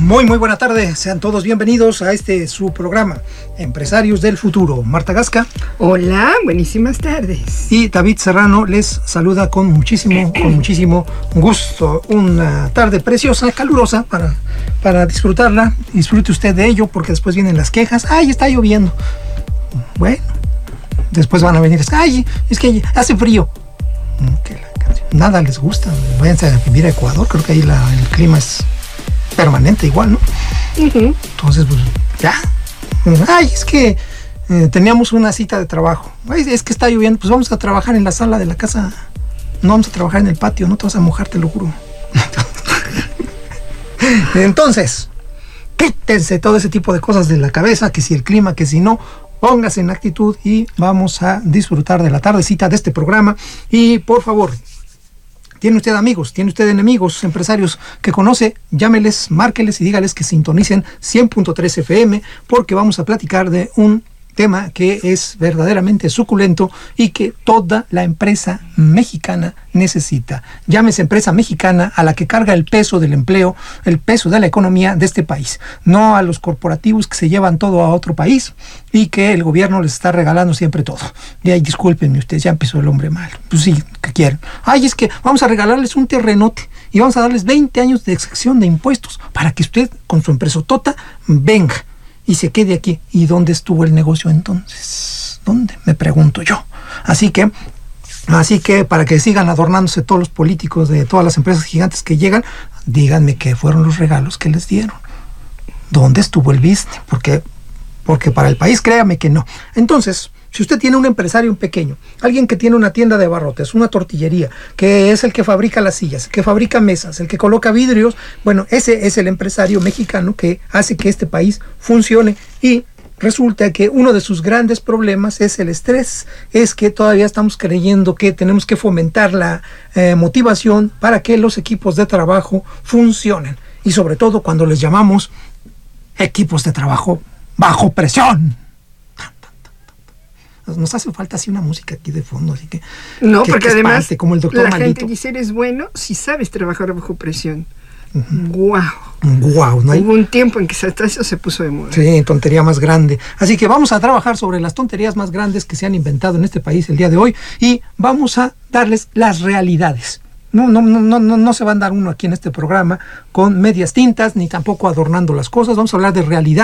Muy buena tarde, sean todos bienvenidos a su programa, Empresarios del Futuro. Marta Gasca. Hola, buenísimas tardes. Y David Serrano les saluda con muchísimo gusto. Una tarde preciosa, calurosa, para disfrutarla. Disfrute usted de ello, porque después vienen las quejas. ¡Ay, está lloviendo! Bueno, después van a venir, ¡ay, es que hace frío! Nada les gusta. Váyanse a vivir a Ecuador, creo que ahí el clima es permanente igual, ¿no? Uh-huh. Entonces, pues, ya. Ay, es que teníamos una cita de trabajo. Ay, es que está lloviendo, pues vamos a trabajar en la sala de la casa. No vamos a trabajar en el patio, no te vas a mojar, te lo juro. Entonces, quítense todo ese tipo de cosas de la cabeza, que si el clima, que si no, póngase en actitud y vamos a disfrutar de la tardecita de este programa. Y por favor, ¿tiene usted amigos? ¿Tiene usted enemigos, empresarios que conoce? Llámeles, márqueles y dígales que sintonicen 100.3 FM, porque vamos a platicar de un tema que es verdaderamente suculento y que toda la empresa mexicana necesita. Llámese empresa mexicana a la que carga el peso del empleo, el peso de la economía de este país, no a los corporativos que se llevan todo a otro país y que el gobierno les está regalando siempre todo. Y ahí, discúlpenme ustedes, ya empezó el hombre malo. Pues sí, ¿qué quieren? Ay, es que vamos a regalarles un terrenote y vamos a darles 20 años de exención de impuestos para que usted con su empresotota venga y se quede aquí. ¿Y dónde estuvo el negocio entonces? ¿Dónde? Me pregunto yo. Así que para que sigan adornándose todos los políticos de todas las empresas gigantes que llegan, díganme qué fueron los regalos que les dieron. ¿Dónde estuvo el business? Porque para el país, créame que no. Entonces, si usted tiene un empresario pequeño, alguien que tiene una tienda de abarrotes, una tortillería, que es el que fabrica las sillas, que fabrica mesas, el que coloca vidrios, bueno, ese es el empresario mexicano que hace que este país funcione. Y resulta que uno de sus grandes problemas es el estrés, es que todavía estamos creyendo que tenemos que fomentar la motivación para que los equipos de trabajo funcionen. Y sobre todo cuando les llamamos equipos de trabajo bajo presión. Nos hace falta así una música aquí de fondo, así que no, porque además espante, como el doctor la Maldito. gente dice, eres bueno si sabes trabajar bajo presión. Uh-huh. Wow, ¿no? Hubo un tiempo en que hasta eso se puso de moda. Sí, tontería más grande. Así que vamos a trabajar sobre las tonterías más grandes que se han inventado en este país el día de hoy y vamos a darles las realidades. No se va a andar uno aquí en este programa con medias tintas ni tampoco adornando las cosas. Vamos a hablar de realidad.